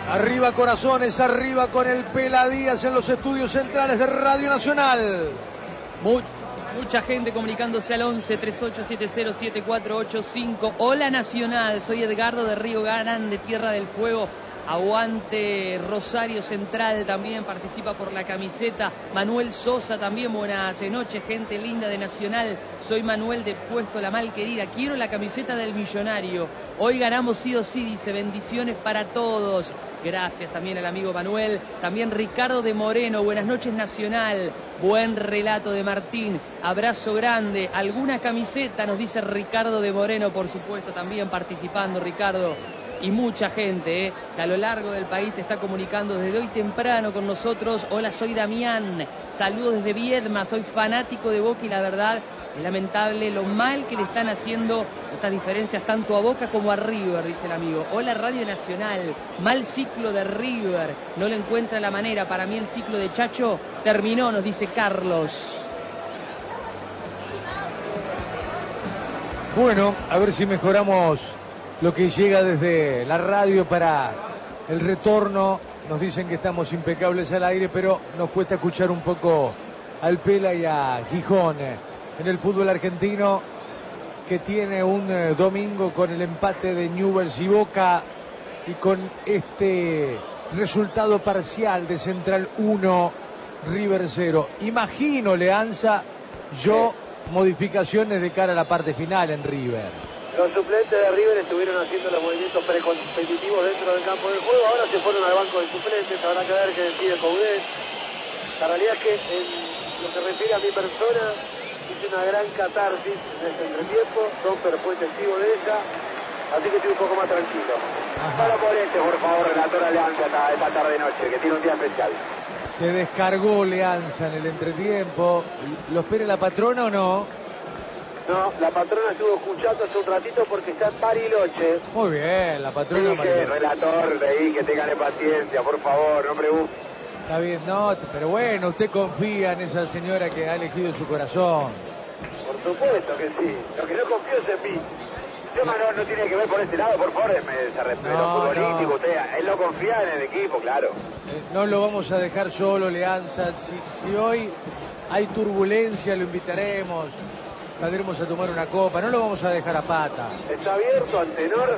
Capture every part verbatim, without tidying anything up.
Arriba corazones, arriba con el Pela Díaz en los estudios centrales de Radio Nacional. Much, mucha gente comunicándose al once, treinta y ocho setenta, setenta y cuatro ochenta y cinco. Hola Nacional, soy Edgardo de Río Grande, Tierra del Fuego. Aguante Rosario Central, también participa por la camiseta. Manuel Sosa también, buenas noches, gente linda de Nacional. Soy Manuel de Puesto La Malquerida, quiero la camiseta del Millonario. Hoy ganamos sí o sí, dice, bendiciones para todos. Gracias también al amigo Manuel. También Ricardo de Moreno, buenas noches Nacional. Buen relato de Martín, abrazo grande. ¿Alguna camiseta? Nos dice Ricardo de Moreno, por supuesto, también participando Ricardo. Y mucha gente eh, que a lo largo del país se está comunicando desde hoy temprano con nosotros. Hola, soy Damián, saludos desde Viedma, soy fanático de Boca y la verdad es lamentable lo mal que le están haciendo estas diferencias tanto a Boca como a River, dice el amigo. Hola Radio Nacional, mal ciclo de River, no le encuentra la manera, para mí el ciclo de Chacho terminó, nos dice Carlos. Bueno, a ver si mejoramos lo que llega desde la radio para el retorno. Nos dicen que estamos impecables al aire, pero nos cuesta escuchar un poco al Pela y a Gijón en el fútbol argentino, que tiene un eh, domingo con el empate de Newell's y Boca y con este resultado parcial de Central uno, River cero. Imagino, Leanza, yo modificaciones de cara a la parte final en River. Los suplentes de River estuvieron haciendo los movimientos precompetitivos dentro del campo del juego, ahora se fueron al banco de suplentes, habrá que ver qué decide Coudet. La realidad es que en lo que refiere a mi persona, hice una gran catarsis en este entretiempo, Domper fue testigo de ella, así que estoy un poco más tranquilo. Para Morente, por favor, relator Alianza esta, esta tarde-noche, que tiene un día especial. Se descargó Leanza en el entretiempo. ¿Lo espera la patrona o no? No, la patrona estuvo escuchando hace un ratito porque está en Bariloche. Muy bien, la patrona. Dije, relator, leí que tengan paciencia, por favor, no pregunte. Está bien, no, pero bueno, usted confía en esa señora que ha elegido su corazón. Por supuesto que sí, lo que no confío es en mí. El tema no, no tiene que ver por este lado, por favor, me se respeto no, futbolístico, no. usted, él no confía en el equipo, claro. Eh, no lo vamos a dejar solo, Leanza. Si, si hoy hay turbulencia, lo invitaremos. Saldremos a tomar una copa, no lo vamos a dejar a pata. ¿Está abierto al tenor?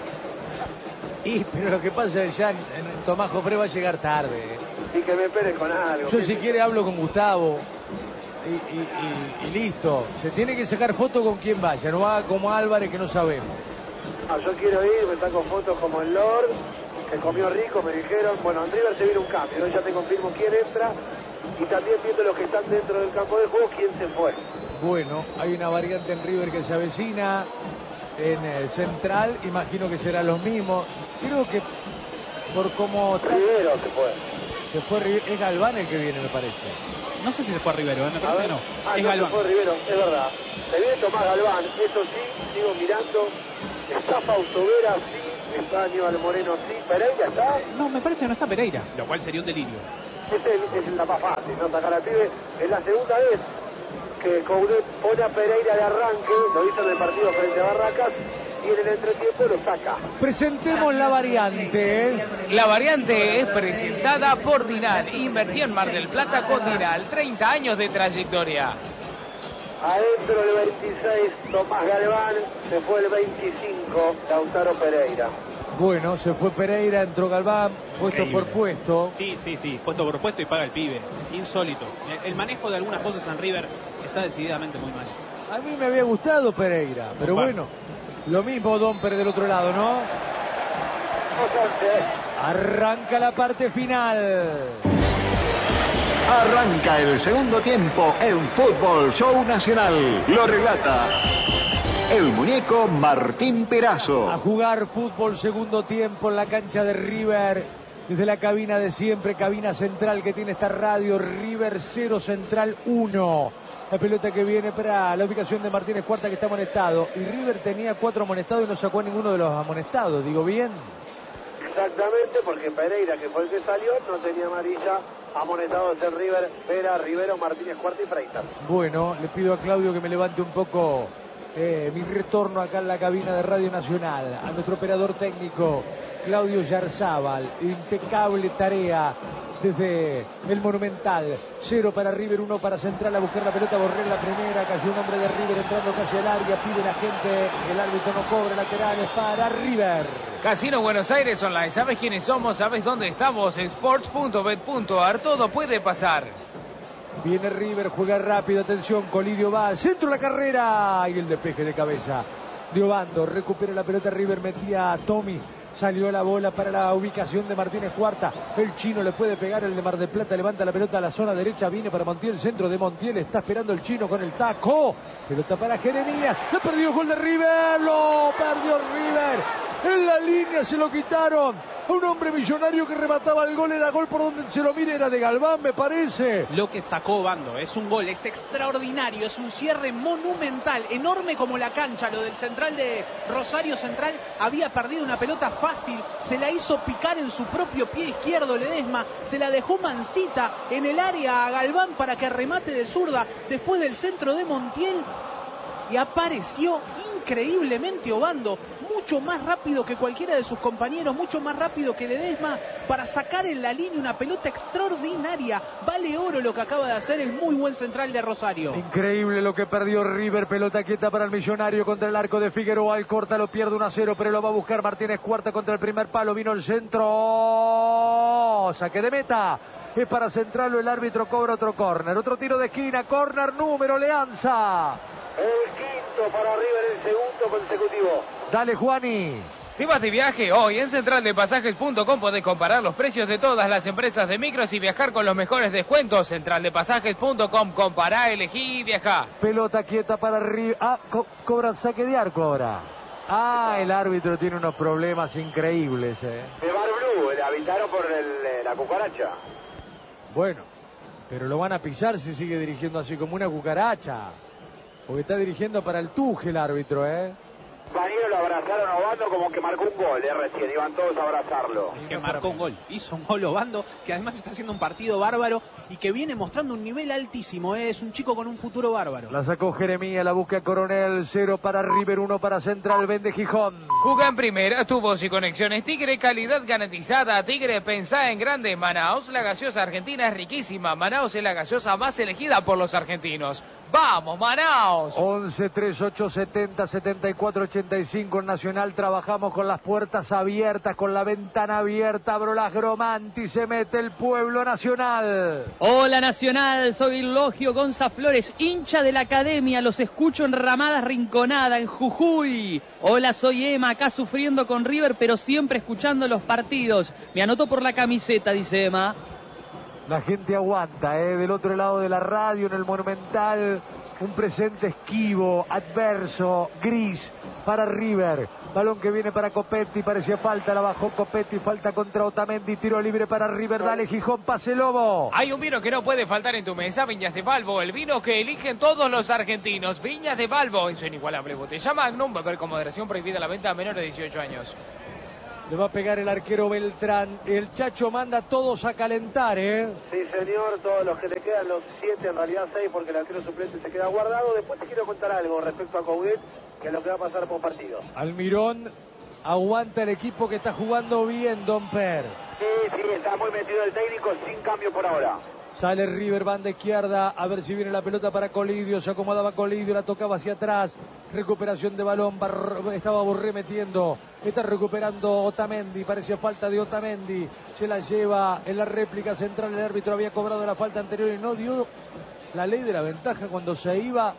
Y, pero lo que pasa es que ya en, en Tomás Jofré va a llegar tarde. Y que me espere con algo. Yo si quiere hablo con Gustavo y, y, y, y listo. Se tiene que sacar foto con quien vaya, no va como Álvarez que no sabemos. Ah, yo quiero ir, me saco fotos como el Lord, que comió rico, me dijeron. Bueno, en River se viene un cambio, ¿no? Ya te confirmo quién entra y también viendo los que están dentro del campo de juego, quién se fue. Bueno, hay una variante en River que se avecina, en eh, Central, imagino que será lo mismo. Creo que por cómo... Rivero se fue. Se fue Rivero, es Galván el que viene, me parece. No sé si se fue a Rivero, ¿eh? Me parece que no. Ah, es no, Galván. se fue Rivero, es verdad. Se viene Tomás Galván, eso sí, sigo mirando. Está Fausto Vera, sí. Está Aníbal Moreno, sí. Pereira está. No, me parece que no está Pereira, lo cual sería un delirio. Esa es, es la más fácil, ¿no? Sacar al pibe. Es la segunda vez que Coudet pone a Pereira de arranque, lo hizo en el partido frente a Barracas, y en el entretiempo lo saca. Presentemos la variante. La variante es presentada por Dinal. Invertí en Mar del Plata con Dinal. treinta años de trayectoria. Adentro el veintiséis, Tomás Galván, se fue el veinticinco, Lautaro Pereira. Bueno, se fue Pereira, entró Galván, puesto Increíble. por puesto. Sí, sí, sí, puesto por puesto y paga el pibe. Insólito. El manejo de algunas cosas en River está decididamente muy mal. A mí me había gustado Pereira, pero Opa. bueno, lo mismo Domper del otro lado, ¿no? Arranca la parte final. Arranca el segundo tiempo en Fútbol Show Nacional. Lo relata el muñeco Martín Perazo. A jugar fútbol segundo tiempo en la cancha de River. Desde la cabina de siempre, cabina central que tiene esta radio, River cero, Central uno. La pelota que viene para la ubicación de Martínez Cuarta, que está amonestado. Y River tenía cuatro amonestados y no sacó a ninguno de los amonestados, digo bien. Exactamente, porque Pereira, que fue el que salió, no tenía amarilla. Amonestados en River, Vera, Rivero, Martínez Cuarta y Freitas. Bueno, le pido a Claudio que me levante un poco eh, mi retorno acá en la cabina de Radio Nacional. A nuestro operador técnico, Claudio Yarzábal. Impecable tarea desde el Monumental. Cero para River, uno para Central. A buscar la pelota, Borrell la primera. Cayó un hombre de River entrando casi al área. Pide la gente, el árbitro no cobra. Laterales para River. Casino Buenos Aires Online. ¿Sabes quiénes somos? ¿Sabes dónde estamos? Sports punto bet punto a r. Todo puede pasar. Viene River, juega rápido, atención, Colidio va al centro de la carrera y el despeje de cabeza de Obando. Recupera la pelota River, metía a Tommy. Salió la bola para la ubicación de Martínez Cuarta. El chino le puede pegar, el de Mar del Plata levanta la pelota a la zona derecha. Viene para Montiel, centro de Montiel. Está esperando el chino con el taco. Pelota para Jeremías. Lo perdió, gol de River. Lo perdió River. En la línea se lo quitaron. Un hombre millonario que remataba el gol. Era gol por donde se lo mire. Era de Galván, me parece. Lo que sacó Obando es un gol, es extraordinario. Es un cierre monumental, enorme como la cancha. Lo del central de Rosario Central había perdido una pelota fácil. Se la hizo picar en su propio pie izquierdo Ledesma. Se la dejó mansita en el área a Galván para que remate de zurda después del centro de Montiel. Y apareció increíblemente Obando, mucho más rápido que cualquiera de sus compañeros, mucho más rápido que Ledesma, para sacar en la línea una pelota extraordinaria. Vale oro lo que acaba de hacer el muy buen central de Rosario. Increíble lo que perdió River. Pelota quieta para el millonario contra el arco de Figueroa. El corta lo pierde uno a cero, pero lo va a buscar Martínez Cuarta contra el primer palo. Vino el centro. Saque de meta. Es para Central, el árbitro cobra otro córner. Otro tiro de esquina, córner número Leanza. El quinto para River, el segundo consecutivo. Dale, Juani. ¿Te vas de viaje? Hoy en central de pasajes punto com podés comparar los precios de todas las empresas de micros y viajar con los mejores descuentos. central de pasajes punto com, compará, elegí y viajá. Pelota quieta para River. Ah, co cobran saque de arco ahora. Ah, el árbitro tiene unos problemas increíbles. Eh. De Bar Blue, le avisaron por el, la cucaracha. Bueno, pero lo van a pisar si sigue dirigiendo así como una cucaracha. Porque está dirigiendo para el Tuje el árbitro, ¿eh? Compañeros lo abrazaron a Obando como que marcó un gol, ¿eh? Recién iban todos a abrazarlo. Que marcó un gol, hizo un gol Obando, que además está haciendo un partido bárbaro y que viene mostrando un nivel altísimo, ¿eh? Es un chico con un futuro bárbaro. La sacó Jeremías, la busca Coronel, cero para River, uno para Central, vende Gijón. Juga en primera, tubos y conexiones Tigre, calidad garantizada. Tigre, pensá en grande. Manaos, la gaseosa argentina es riquísima. Manaos es la gaseosa más elegida por los argentinos. ¡Vamos, Manaos! once, treinta y ocho, setenta, setenta y cuatro, ochenta y cinco en Nacional. Trabajamos con las puertas abiertas, con la ventana abierta. Abro las Gromanti, se mete el pueblo nacional. Hola Nacional, soy Logio Gonza Flores, hincha de la academia. Los escucho en Ramadas Rinconada, en Jujuy. Hola, soy Emma, acá sufriendo con River, pero siempre escuchando los partidos. Me anoto por la camiseta, dice Emma. La gente aguanta, ¿eh? Del otro lado de la radio, en el Monumental, un presente esquivo, adverso, gris para River. Balón que viene para Copetti, parecía falta, la bajó Copetti, falta contra Otamendi, tiro libre para River, dale Gijón, pase Lobo. Hay un vino que no puede faltar en tu mesa, Viñas de Valvo, el vino que eligen todos los argentinos. Viñas de Valvo, en su inigualable botella Magnum, beber con moderación, prohibida la venta a menores de dieciocho años. Le va a pegar el arquero Beltrán. El Chacho manda a todos a calentar, ¿eh? Sí, señor, todos los que le quedan, los siete, en realidad seis, porque el arquero suplente se queda guardado. Después te quiero contar algo respecto a Coudet, que es lo que va a pasar por partido. Almirón aguanta el equipo que está jugando bien, Don Per. Sí, sí, está muy metido el técnico, sin cambio por ahora. Sale River, banda izquierda, a ver si viene la pelota para Colidio, se acomodaba Colidio, la tocaba hacia atrás, recuperación de balón, Bar... estaba Borré metiendo, está recuperando Otamendi, parecía falta de Otamendi, se la lleva en la réplica central, el árbitro había cobrado la falta anterior y no dio la ley de la ventaja cuando se iba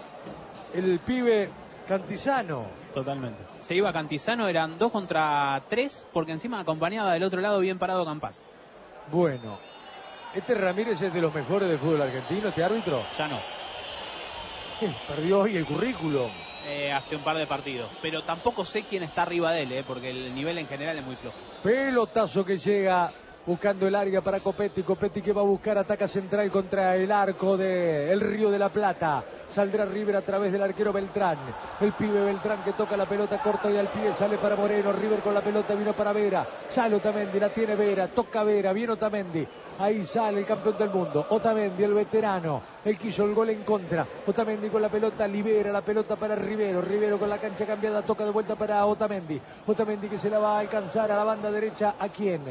el pibe Cantizano. Totalmente. Se iba Cantizano, eran dos contra tres, porque encima acompañaba del otro lado bien parado Campás. Bueno. ¿Este Ramírez es de los mejores del fútbol argentino, este árbitro? Ya no. Eh, perdió hoy el currículum. Eh, hace un par de partidos. Pero tampoco sé quién está arriba de él, eh, porque el nivel en general es muy flojo. Pelotazo que llega buscando el área para Copetti. Copetti que va a buscar, ataca central contra el arco de el Río de la Plata. Saldrá River a través del arquero Beltrán. El pibe Beltrán que toca la pelota corta y al pie sale para Moreno. River con la pelota, vino para Vera. Sale Otamendi, la tiene Vera, toca Vera, viene Otamendi. Ahí sale el campeón del mundo, Otamendi, el veterano. Él quiso el gol en contra. Otamendi con la pelota, libera la pelota para Rivero. Rivero con la cancha cambiada, toca de vuelta para Otamendi. Otamendi que se la va a alcanzar a la banda derecha. ¿A quién?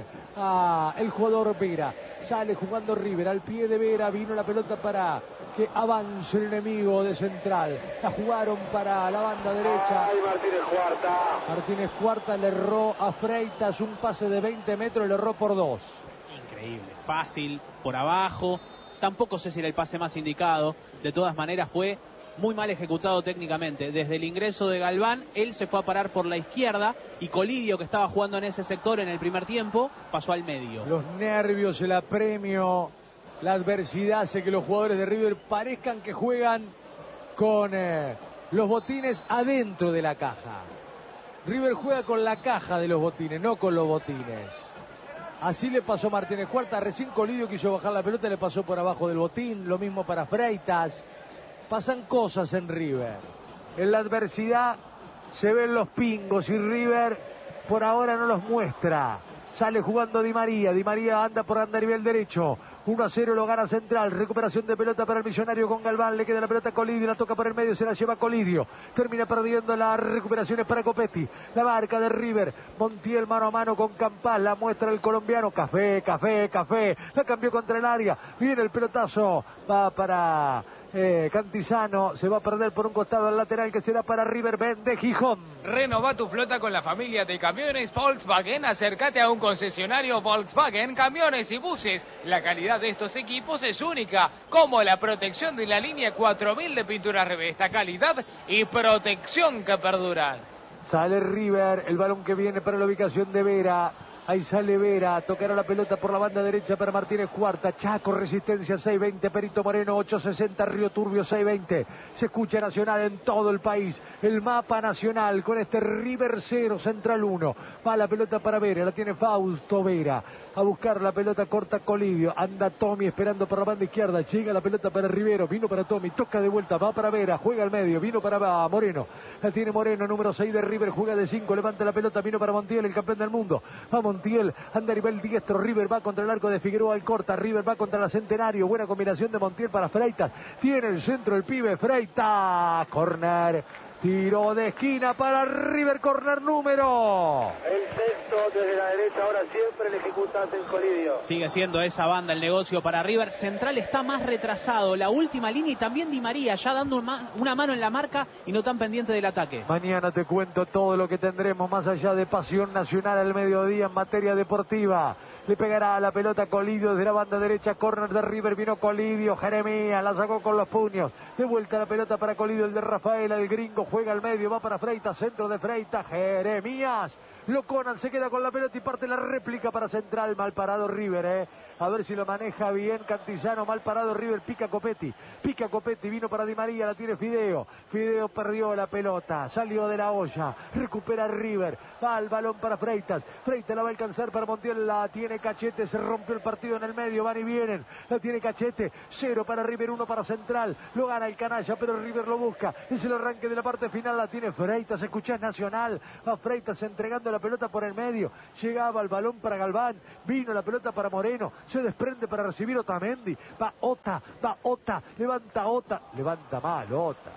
A el jugador Vera. Sale jugando River, al pie de Vera, vino la pelota para que avance el enemigo de central. La jugaron para la banda derecha. Ay, Martínez Cuarta. Martínez Cuarta le erró a Freitas un pase de veinte metros, le erró por dos. Increíble, fácil, por abajo. Tampoco sé si era el pase más indicado. De todas maneras fue muy mal ejecutado técnicamente. Desde el ingreso de Galván, él se fue a parar por la izquierda y Colidio, que estaba jugando en ese sector en el primer tiempo, pasó al medio. Los nervios, el apremio, la adversidad hace que los jugadores de River parezcan que juegan con eh, los botines adentro de la caja. River juega con la caja de los botines, no con los botines. Así le pasó a Martínez Cuarta. Recién Colidio quiso bajar la pelota, le pasó por abajo del botín. Lo mismo para Freitas. Pasan cosas en River. En la adversidad se ven los pingos y River por ahora no los muestra. Sale jugando Di María. Di María anda por andarivel derecho. uno a cero lo gana Central. Recuperación de pelota para el Millonario con Galván. Le queda la pelota a Colidio. La toca por el medio. Se la lleva Colidio. Termina perdiendo las recuperaciones para Copetti. La marca de River. Montiel mano a mano con Campás. La muestra el colombiano. Café, café, café. La cambió contra el área. Viene el pelotazo. Va para eh, Cantizano. Se va a perder por un costado al lateral que será para River. Ben de Gijón. Renova tu flota con la familia de camiones Volkswagen. Acércate a un concesionario Volkswagen, camiones y buses. La calidad de estos equipos es única, como la protección de la línea cuatro mil de pintura revesta, calidad y protección que perduran. Sale River, el balón que viene para la ubicación de Vera. Ahí sale Vera, tocará la pelota por la banda derecha para Martínez Cuarta. Chaco, Resistencia seis veinte, Perito Moreno ocho sesenta, Río Turbio seis veinte. Se escucha Nacional en todo el país. El mapa nacional con este River cero, Central uno. Va la pelota para Vera, la tiene Fausto Vera. A buscar la pelota corta Colidio. Anda Tommy esperando por la banda izquierda. Llega la pelota para Rivero, vino para Tommy, toca de vuelta, va para Vera, juega al medio, vino para Moreno. La tiene Moreno, número seis de River, juega de cinco, levanta la pelota, vino para Montiel, el campeón del mundo. Va Montiel, anda a nivel diestro, River va contra el arco de Figueroa, al corta, River va contra la Centenario, buena combinación de Montiel para Freitas, tiene el centro el pibe, Freitas, corner, tiro de esquina para River, corner número. El sexto desde la derecha, ahora siempre el ejecutante en Colidio. Sigue siendo esa banda el negocio para River. Central está más retrasado, la última línea y también Di María ya dando una mano en la marca y no tan pendiente del ataque. Mañana te cuento todo lo que tendremos más allá de Pasión Nacional al mediodía en materia deportiva. Le pegará a la pelota Colidio desde la banda derecha, córner de River, vino Colidio, Jeremías, la sacó con los puños, de vuelta la pelota para Colidio, el de Rafael, el gringo, juega al medio, va para Freitas, centro de Freitas, Jeremías, Loconan se queda con la pelota y parte la réplica para Central, mal parado River, eh. A ver si lo maneja bien Cantizano, mal parado River, pica Copetti, pica Copetti, vino para Di María, la tiene Fideo, Fideo perdió la pelota, salió de la olla, recupera River, va el balón para Freitas, Freitas la va a alcanzar para Montiel, la tiene Cachete, se rompió el partido en el medio, van y vienen, la tiene Cachete, cero para River, uno para Central, lo gana el canalla, pero River lo busca, es el arranque de la parte final, la tiene Freitas, escuchás Nacional, va Freitas entregando la pelota por el medio, llegaba el balón para Galván, vino la pelota para Moreno, se desprende para recibir Otamendi, va Ota, va Ota, levanta Ota, levanta mal Ota,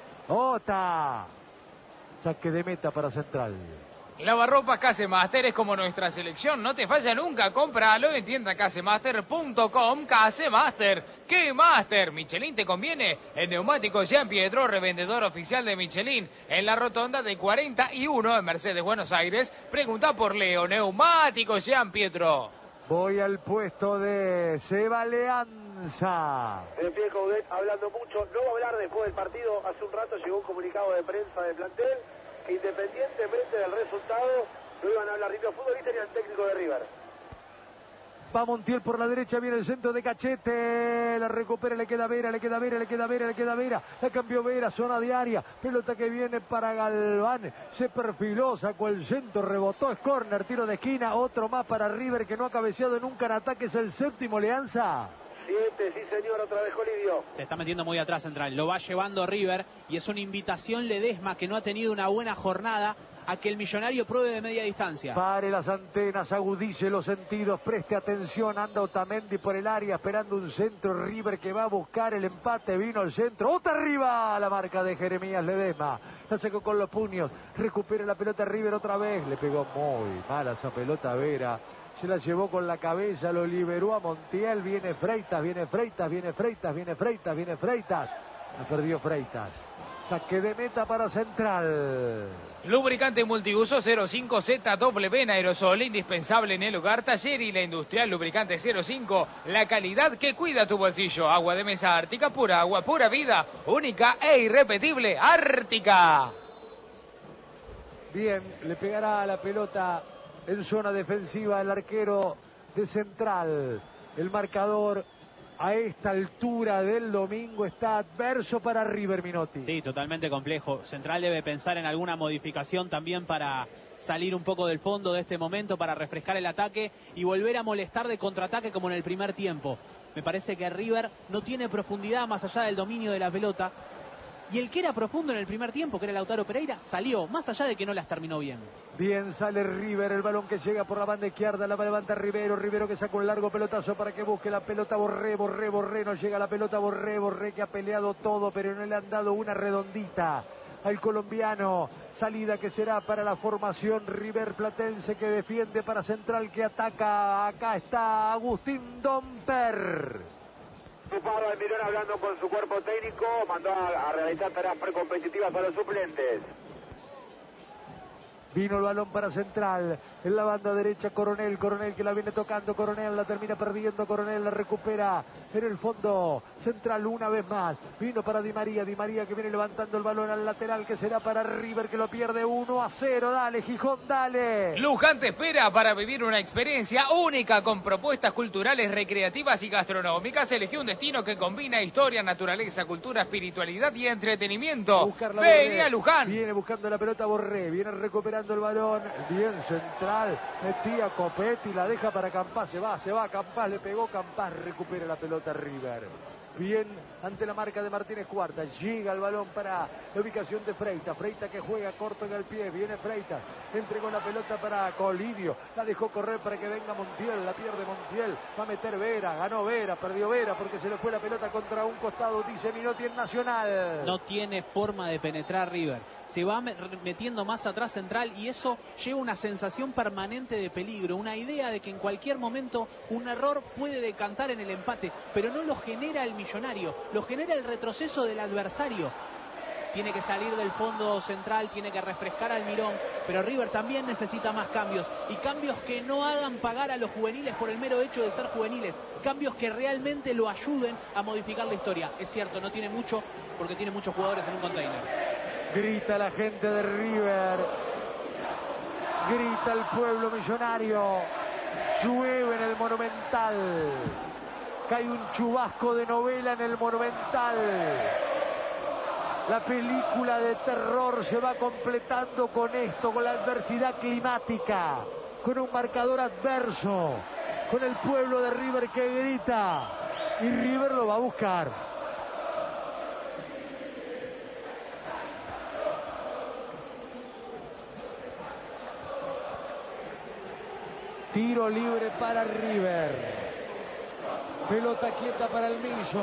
Ota, saque de meta para Central. Lavarropas Casemaster es como nuestra selección, no te falla nunca, cómpralo en tienda casemaster punto com. Casemaster, ¿qué Master? Michelin te conviene. El neumático Jean Pietro, revendedor oficial de Michelin, en la rotonda de cuarenta y uno en Mercedes, Buenos Aires. Pregunta por Leo, neumático Jean Pietro. Voy al puesto de Seba Leanza. De pie Coudet hablando mucho, no va a hablar después del partido. Hace un rato llegó un comunicado de prensa del plantel que independientemente del resultado no iban a hablar ni los futbolistas ni al técnico de River. Va Montiel por la derecha, viene el centro de Cachete, la recupera, le queda Vera, le queda Vera, le queda Vera, le queda Vera, la cambió Vera, zona de área, pelota que viene para Galván, se perfiló, sacó el centro, rebotó, es córner, tiro de esquina, otro más para River que no ha cabeceado nunca en ataque, es el séptimo, Leanza. Siete, sí señor, otra vez Colidio. Se está metiendo muy atrás Central, lo va llevando River y es una invitación Ledesma, que no ha tenido una buena jornada, a que el Millonario pruebe de media distancia. Pare las antenas, agudice los sentidos, preste atención, anda Otamendi por el área esperando un centro, River que va a buscar el empate, vino el centro, otra arriba, la marca de Jeremías Ledesma, la sacó con los puños, recupera la pelota River otra vez, le pegó muy mala esa pelota a Vera, se la llevó con la cabeza, lo liberó a Montiel, viene Freitas, viene Freitas, viene Freitas, viene Freitas, viene Freitas, la perdió Freitas. Saque de meta para Central. Lubricante multiuso cero cinco Z W en aerosol, indispensable en el hogar, taller y la industrial. Lubricante cero cinco, la calidad que cuida tu bolsillo. Agua de mesa Ártica, pura agua, pura vida, única e irrepetible. Ártica. Bien, le pegará a la pelota en zona defensiva el arquero de Central. El marcador a esta altura del domingo está adverso para River, Minotti. Sí, totalmente complejo. Central debe pensar en alguna modificación también para salir un poco del fondo de este momento, para refrescar el ataque y volver a molestar de contraataque como en el primer tiempo. Me parece que River no tiene profundidad más allá del dominio de la pelota. Y el que era profundo en el primer tiempo, que era Lautaro Pereira, salió, más allá de que no las terminó bien. Bien, sale River, el balón que llega por la banda izquierda, la levanta Rivero, Rivero que saca un largo pelotazo para que busque la pelota, Borré, Borré, Borré, no llega la pelota, Borré, Borré que ha peleado todo, pero no le han dado una redondita al colombiano. Salida que será para la formación River Platense, que defiende para Central, que ataca. Acá está Agustín Domper. Pablo Almirón hablando con su cuerpo técnico, mandó a, a realizar tareas precompetitivas para los suplentes. Vino el balón para Central, en la banda derecha Coronel, Coronel que la viene tocando, Coronel la termina perdiendo, Coronel la recupera en el fondo, Central una vez más, vino para Di María, Di María que viene levantando el balón al lateral, que será para River, que lo pierde uno a cero, dale Gijón, dale. Luján te espera para vivir una experiencia única con propuestas culturales, recreativas y gastronómicas. Elegí un destino que combina historia, naturaleza, cultura, espiritualidad y entretenimiento. Vení a Luján. Viene buscando la pelota Borré, viene recuperando el balón, bien Central, metía Copetti, la deja para Campás, se va, se va, Campás le pegó, Campás recupera la pelota River. Bien ante la marca de Martínez Cuarta, llega el balón para la ubicación de Freitas, Freitas que juega corto en el pie, viene Freitas, entregó la pelota para Colidio, la dejó correr para que venga Montiel, la pierde Montiel, va a meter Vera, ganó Vera, perdió Vera porque se le fue la pelota contra un costado, dice Minotti en Nacional. No tiene forma de penetrar River, se va metiendo más atrás Central y eso lleva una sensación permanente de peligro, una idea de que en cualquier momento un error puede decantar en el empate, pero no lo genera el Millonario, lo genera el retroceso del adversario. Tiene que salir del fondo Central, tiene que refrescar al Mirón, pero River también necesita más cambios, y cambios que no hagan pagar a los juveniles por el mero hecho de ser juveniles, cambios que realmente lo ayuden a modificar la historia. Es cierto, no tiene mucho, porque tiene muchos jugadores en un container. Grita la gente de River, grita el pueblo millonario, llueve en el Monumental, cae un chubasco de novela en el Monumental. La película de terror se va completando con esto, con la adversidad climática, con un marcador adverso, con el pueblo de River que grita, y River lo va a buscar. Tiro libre para River. Pelota quieta para el Millo.